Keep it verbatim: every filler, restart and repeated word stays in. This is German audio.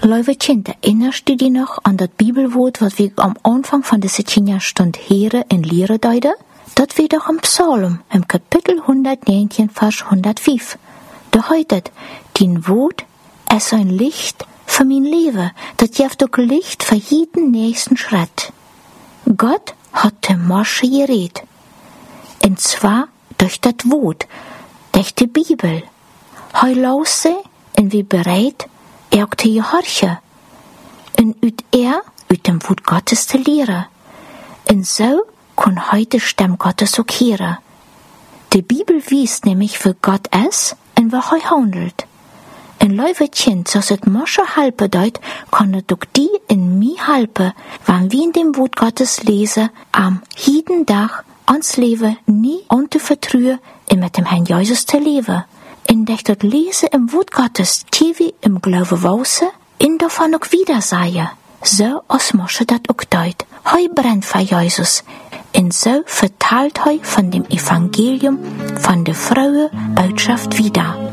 Leute Kinder, erinnerst du dich noch an das Bibelwort, was wir am Anfang von der Sitchinja-Stunde hören in Lehre deuten? Das wird doch im Psalm, im Kapitel hundertneunzehn, Vers hundertfünf. Da heißt, dein Wort ist ein Licht für mein Leben, das gibt auch Licht für jeden nächsten Schritt. Gott hat dem Mosche geredet. Und zwar durch das Wort, durch die Bibel. Heu lause und wie bereit, er auch zu gehorchen. Und ut er, ut dem Wort Gottes zu lehren. Und so kann heute Stimme Gottes auch hören. Die Bibel wies nämlich, wie Gott ist und wie er handelt. Ein Leute Kind, so es Mosche helfen deut, kann es auch die in mir helfen, wenn wir in dem Wort Gottes lesen, am jeden Tag ans Leben nie anzuvertrauen und mit dem Herrn Jesus zu leben. Und durch das Lesen im Wort Gottes, die wir im Glauben wachsen, und davon auch wieder sagen. So als Mosche das auch deut. Heu brennt für Jesus. Und so verteilt heu von dem Evangelium von der frohen Botschaft wieder.